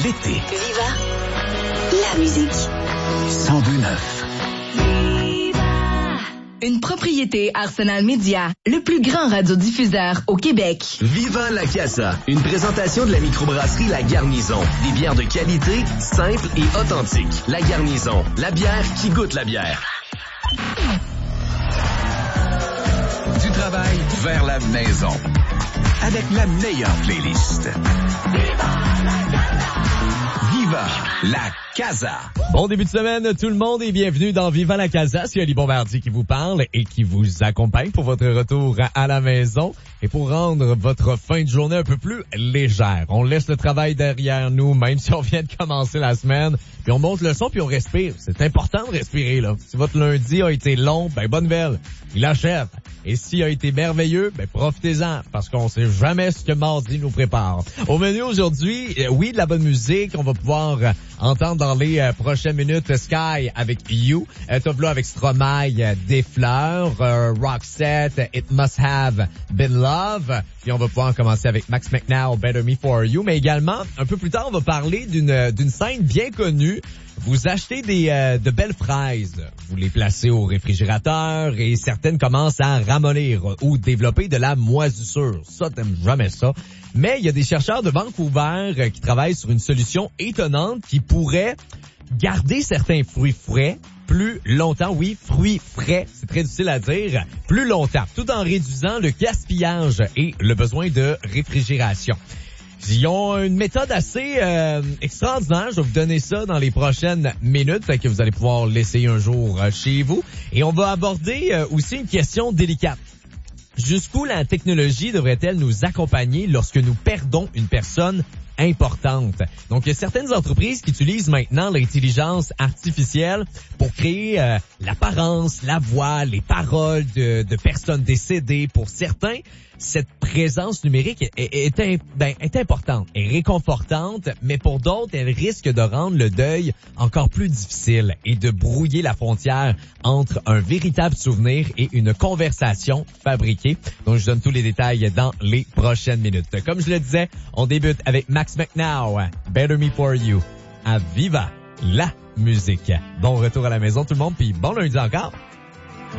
l'été. Viva la musique. 102.9. Une propriété Arsenal Média, le plus grand radiodiffuseur au Québec. Viva la Casa, une présentation de la microbrasserie La Garnison. Des bières de qualité, simples et authentiques. La Garnison, la bière qui goûte la bière. Du travail vers la maison. Avec la meilleure playlist. Viva la Casa. Bon début de semaine tout le monde et bienvenue dans Viva la Casa. C'est Ali Bombardier qui vous parle et qui vous accompagne pour votre retour à la maison et pour rendre votre fin de journée un peu plus légère. On laisse le travail derrière nous, même si on vient de commencer la semaine, puis on monte le son puis on respire. C'est important de respirer là. Si votre lundi a été long, ben bonne nouvelle, il achève. Et s'il a été merveilleux, ben profitez-en, parce qu'on sait jamais ce que mardi nous prépare. Au menu aujourd'hui, oui, de la bonne musique, on va pouvoir entendre dans les prochaines minutes Sky avec You, Tovlo avec Stromae, Des Fleurs, Roxette, It Must Have Been Love, puis on va pouvoir commencer avec Max McNow, Better Me For You, mais également, un peu plus tard, on va parler d'une scène bien connue. Vous achetez de belles fraises, vous les placez au réfrigérateur et certaines commencent à ramollir ou développer de la moisissure. Ça, t'aimes jamais ça. Mais il y a des chercheurs de Vancouver qui travaillent sur une solution étonnante qui pourrait garder certains fruits frais plus longtemps. Oui, fruits frais, c'est très difficile à dire, plus longtemps, tout en réduisant le gaspillage et le besoin de réfrigération. Ils ont une méthode assez extraordinaire. Je vais vous donner ça dans les prochaines minutes, fait que vous allez pouvoir l'essayer un jour chez vous. Et on va aborder aussi une question délicate. Jusqu'où la technologie devrait-elle nous accompagner lorsque nous perdons une personne importante? Donc, il y a certaines entreprises qui utilisent maintenant l'intelligence artificielle pour créer l'apparence, la voix, les paroles de personnes décédées. Pour certains, cette présence numérique est importante et réconfortante, mais pour d'autres, elle risque de rendre le deuil encore plus difficile et de brouiller la frontière entre un véritable souvenir et une conversation fabriquée. Donc, je donne tous les détails dans les prochaines minutes. Comme je le disais, on débute avec Max McNow, Better Me For You, à Viva la musique. Bon retour à la maison tout le monde, puis bon lundi encore.